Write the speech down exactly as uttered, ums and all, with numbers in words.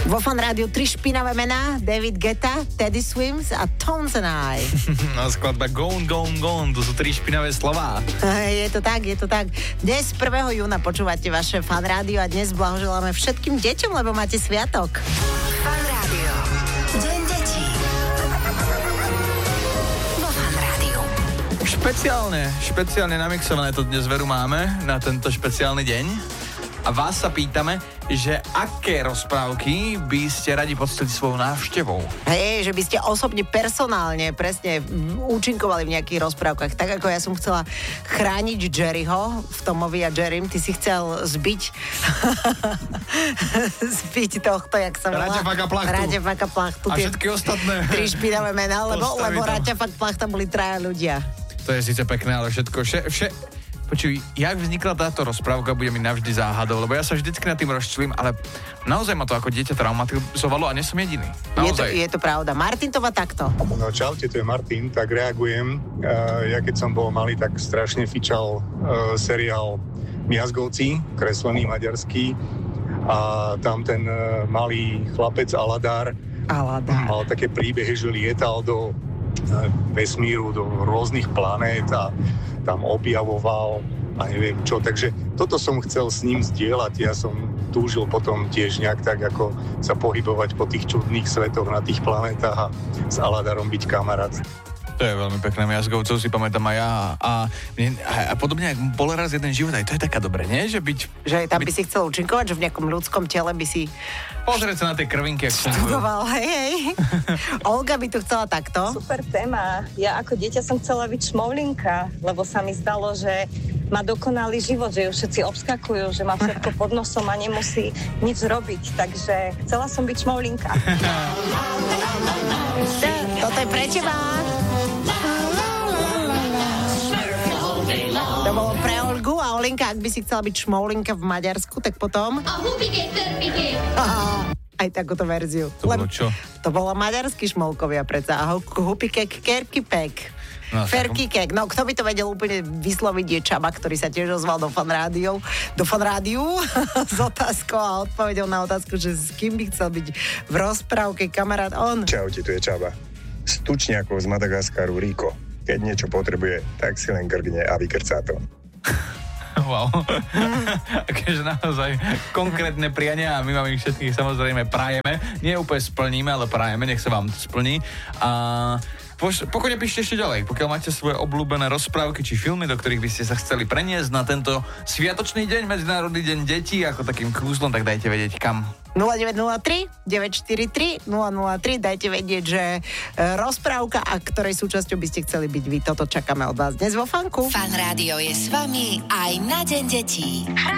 Vo Fan Rádiu tri špinavé mená, David Guetta, Teddy Swims a Tones and I. No skladba Gone, Gone, Gone, to sú tri špinavé slová. Je to tak, je to tak. Dnes prvého júna počúvate vaše Fan Rádio a dnes blahoželáme všetkým deťom, lebo máte sviatok. Fan Rádio. Deň detí. Vo Fan Rádiu. Špeciálne, špeciálne namixované to dnes veru máme na tento špeciálny deň. A vás sa pýtame, že aké rozprávky by ste radi poctili svojou návštevou? Hej, že by ste osobne, personálne, presne účinkovali v nejakých rozprávkach. Tak ako ja som chcela chrániť Jerryho v Tomovi a Jerrym, ty si chcel zbiť zbiť tohto, jak sa volá? Raťa Faka Plachtu. Raťa Faka Plachtu. A všetky ostatné. Tri špinavé mená, lebo, lebo Raťa Faka Plachta boli traja ľudia. To je síce pekné, ale všetko, vše, vše... Počuj, jak vznikla táto rozprávka, bude mi navždy záhadou, lebo ja sa vždycky nad tým rozčilím, ale naozaj ma to ako dieťa traumatizovalo a nie som jediný. Je to, je to pravda. Martin to má takto. No čaute, to je Martin, tak reagujem. Uh, ja keď som bol malý, tak strašne fičal uh, seriál Miazgovci, kreslený maďarský. A tam ten uh, malý chlapec Aladár, Aladár mal také príbehy, že lietal do vesmíru, do rôznych planét a tam objavoval a neviem čo. Takže toto som chcel s ním zdieľať. Ja som túžil potom tiež nejak tak, ako sa pohybovať po tých čudných svetoch na tých planetách a s Aladarom byť kamarát. To je veľmi pekné, Miazgovcov si pamätám aj ja. A, a, a podobne, ak bol raz jeden život, aj to je taká dobré, nie? Že byť... Že tam byť... by si chcel účinkovať, že v nejakom ľudskom tele by si... Pozrieť sa na tie krvinky, ak som študoval, hej, hej. Olga by to chcela takto. Super téma. Ja ako dieťa som chcela byť šmovlinka, lebo sa mi zdalo, že má dokonalý život, že ju všetci obskakujú, že má všetko pod nosom a nemusí nič robiť. Takže chcela som byť šmovlinka. Toto je pre teba. To bolo pre Olgu a Olinka, ak by si chcela byť šmoulinka v Maďarsku, tak potom... Aj takúto verziu. To bolo čo? To bolo maďarský šmolkovia predsa. A hupikek, kerkipek. No, Ferkikek. No, kto by to vedel úplne vysloviť, je Čaba, ktorý sa tiež ozval do Fan Rádiu, do Fan Rádiu s otázkou a odpovedou na otázku, že s kým by chcel byť v rozprávke kamarát on. Čaute, tu je Čaba. S tučniakou z Madagaskaru Riko. Keď niečo potrebuje, tak si len grgne a vykrcá to. Wow. Akéže naozaj konkrétne priania a my vám ich všetkých samozrejme prajeme. Nie úplne splníme, ale prajeme, nech sa vám to splní. A poš- pokojne píšte ešte ďalej. Pokiaľ máte svoje obľúbené rozprávky či filmy, do ktorých by ste sa chceli preniesť na tento sviatočný deň, Medzinárodný deň detí, ako takým kúzlom, tak dajte vedieť kam. nula deväť nula tri deväť štyri tri nula nula tri, dajte vedieť, že e, rozprávka, a ktorej súčasťou by ste chceli byť vy. Toto čakáme od vás dnes vo Fanku. Fan Rádio je s vami aj na Deň detí.